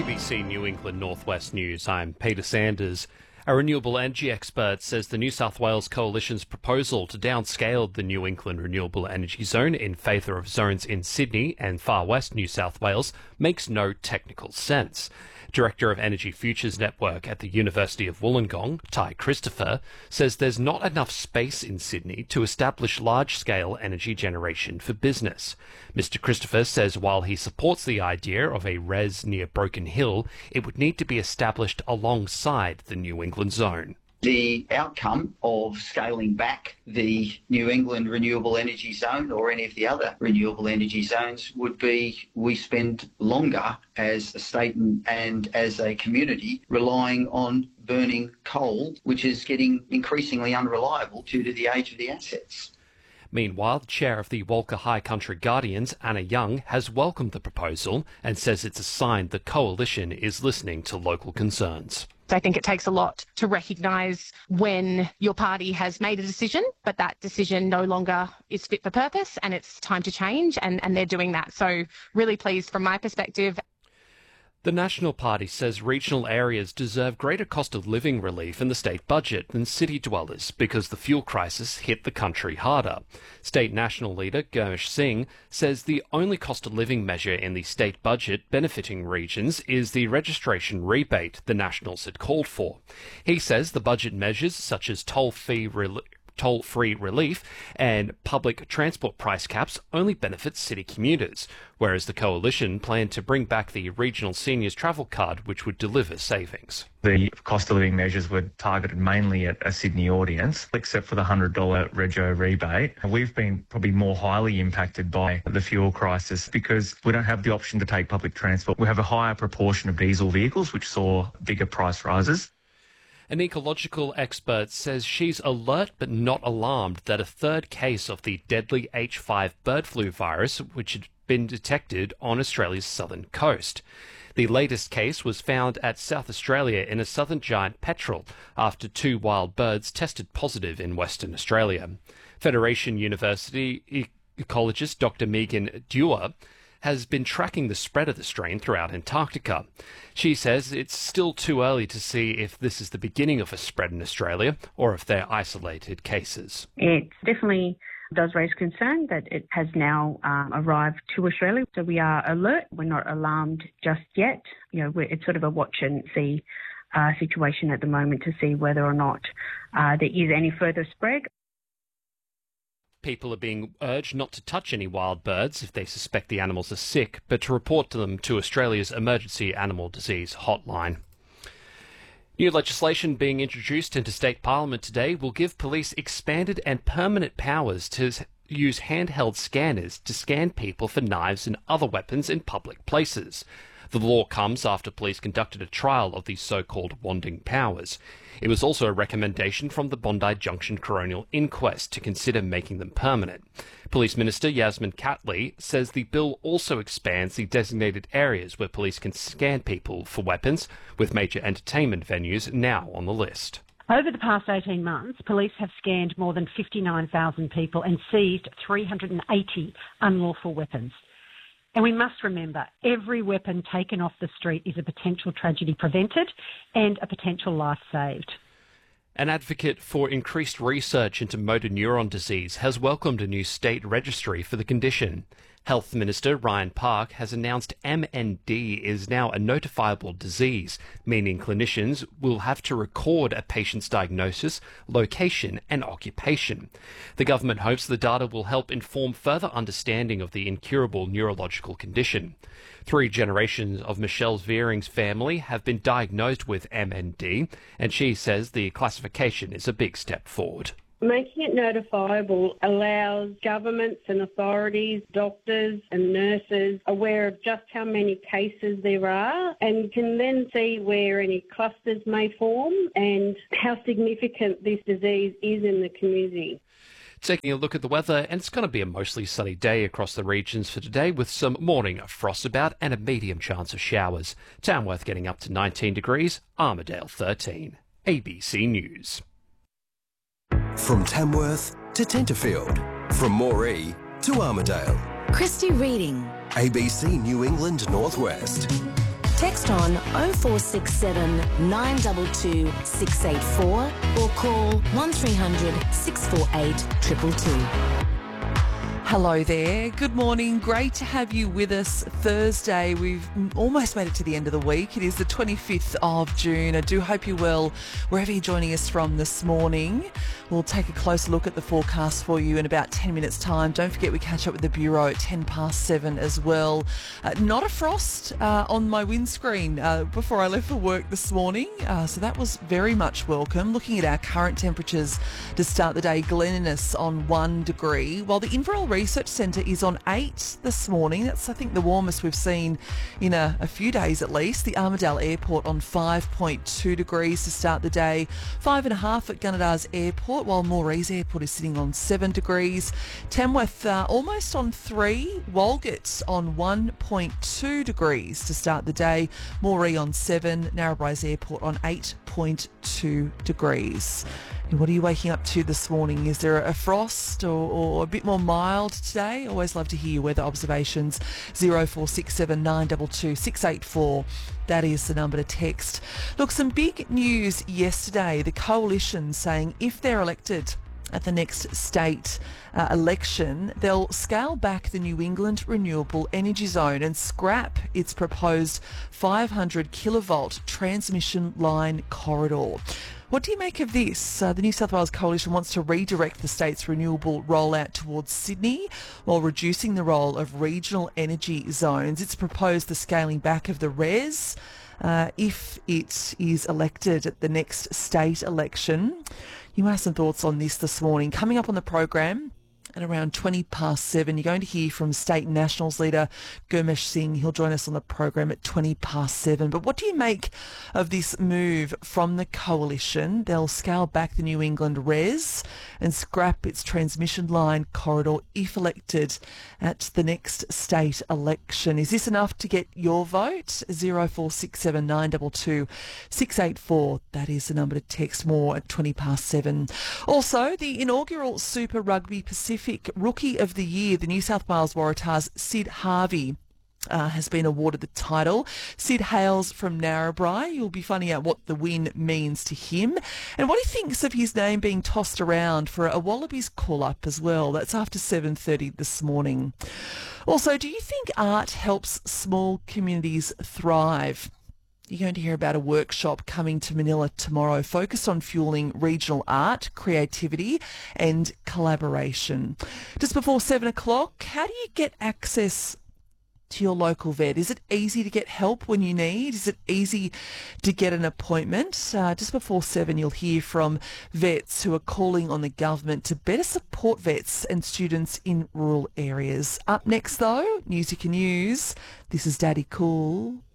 ABC New England Northwest News. I'm Peter Sanders. A renewable energy expert says the New South Wales Coalition's proposal to downscale the New England Renewable Energy Zone in favour of zones in Sydney and far west New South Wales makes no technical sense. Director of Energy Futures Network at the University of Wollongong, Ty Christopher, says there's not enough space in Sydney to establish large-scale energy generation for business. Mr. Christopher says while he supports the idea of a RES near Broken Hill, it would need to be established alongside the New England zone. The outcome of scaling back the New England Renewable Energy Zone or any of the other renewable energy zones would be we spend longer as a state and as a community relying on burning coal, which is getting increasingly unreliable due to the age of the assets. Meanwhile, the chair of the Walker High Country Guardians, Anna Young, has welcomed the proposal and says it's a sign the coalition is listening to local concerns. I think it takes a lot to recognise when your party has made a decision, but that decision no longer is fit for purpose and it's time to change, and they're doing that. So really pleased from my perspective. The National Party says regional areas deserve greater cost of living relief in the state budget than city dwellers because the fuel crisis hit the country harder. State National leader Gurmesh Singh says the only cost of living measure in the state budget benefiting regions is the registration rebate the Nationals had called for. He says the budget measures such as toll-free relief and public transport price caps only benefit city commuters, whereas the coalition planned to bring back the regional seniors travel card, which would deliver savings. The cost of living measures were targeted mainly at a Sydney audience, except for the $100 rego rebate. We've been probably more highly impacted by the fuel crisis because we don't have the option to take public transport. We have a higher proportion of diesel vehicles, which saw bigger price rises. An ecological expert says she's alert but not alarmed that a third case of the deadly H5 bird flu virus, which had been detected on Australia's southern coast. The latest case was found at South Australia in a southern giant petrel after 2 wild birds tested positive in Western Australia. Federation University ecologist Dr. Megan Dewar has been tracking the spread of the strain throughout Antarctica. She says it's still too early to see if this is the beginning of a spread in Australia or if they're isolated cases. It definitely does raise concern that it has now arrived to Australia. So we are alert. We're not alarmed just yet. It's sort of a watch and see situation at the moment to see whether or not there is any further spread. People are being urged not to touch any wild birds if they suspect the animals are sick, but to report them to Australia's Emergency Animal Disease Hotline. New legislation being introduced into state parliament today will give police expanded and permanent powers to use handheld scanners to scan people for knives and other weapons in public places. The law comes after police conducted a trial of these so-called wanding powers. It was also a recommendation from the Bondi Junction Coronial Inquest to consider making them permanent. Police Minister Yasmin Catley says the bill also expands the designated areas where police can scan people for weapons, with major entertainment venues now on the list. Over the past 18 months, police have scanned more than 59,000 people and seized 380 unlawful weapons. And we must remember, every weapon taken off the street is a potential tragedy prevented and a potential life saved. An advocate for increased research into motor neuron disease has welcomed a new state registry for the condition. Health Minister Ryan Park has announced MND is now a notifiable disease, meaning clinicians will have to record a patient's diagnosis, location and occupation. The government hopes the data will help inform further understanding of the incurable neurological condition. 3 generations of Michelle Veering's family have been diagnosed with MND, and she says the classification is a big step forward. Making it notifiable allows governments and authorities, doctors and nurses aware of just how many cases there are and can then see where any clusters may form and how significant this disease is in the community. Taking a look at the weather, and it's going to be a mostly sunny day across the regions for today with some morning frost about and a medium chance of showers. Tamworth getting up to 19 degrees, Armidale 13. ABC News. From Tamworth to Tenterfield, from Moree to Armidale. Christy Reading. ABC New England Northwest. Text on 0467 922 684 or call 1300 648 222. Hello there. Good morning. Great to have you with us. Thursday. We've almost made it to the end of the week. It is the 25th of June. I do hope you're well wherever you're joining us from this morning. We'll take a closer look at the forecast for you in about 10 minutes' time. Don't forget we catch up with the Bureau at 7:10 as well. Not a frost on my windscreen before I left for work this morning, so that was very much welcome. Looking at our current temperatures to start the day, Glen Innes on 1 degree, while the Inverell Research Centre is on 8 this morning. That's, I think, the warmest we've seen in a few days at least. The Armidale Airport on 5.2 degrees to start the day. 5.5 at Gunnedah Airport, while Morrees Airport is sitting on 7 degrees. Tamworth almost on 3. Walgett on 1.2 degrees to start the day. Moree on 7. Narrabri Airport on 8.2 degrees. What are you waking up to this morning? Is there a frost or a bit more mild today? Always love to hear your weather observations. 0467 922 684. That is the number to text. Look, some big news yesterday. The Coalition saying if they're elected at the next state election, they'll scale back the New England Renewable Energy Zone and scrap its proposed 500 kilovolt transmission line corridor. What do you make of this? The New South Wales Coalition wants to redirect the state's renewable rollout towards Sydney while reducing the role of regional energy zones. It's proposed the scaling back of the REZ if it is elected at the next state election. You have some thoughts on this morning. Coming up on the program at around 7:20, you're going to hear from State Nationals leader Gurmesh Singh. He'll join us on the program at 7:20. But what do you make of this move from the Coalition? They'll scale back the New England REZ and scrap its transmission line corridor if elected at the next state election. Is this enough to get your vote? 0467 922 684. That is the number to text. More at 7:20. Also, the inaugural Super Rugby Pacific Rookie of the Year, the New South Wales Waratahs Sid Harvey, has been awarded the title. Sid hails from Narrabri. You'll be finding out what the win means to him and what he thinks of his name being tossed around for a Wallabies call-up as well. That's after 7:30 this morning. Also, do you think art helps small communities thrive? You're going to hear about a workshop coming to Manila tomorrow focused on fueling regional art, creativity and collaboration. Just before 7 o'clock, how do you get access to your local vet? Is it easy to get help when you need? Is it easy to get an appointment? Just before 7, you'll hear from vets who are calling on the government to better support vets and students in rural areas. Up next, though, News You Can Use. This is Daddy Cool.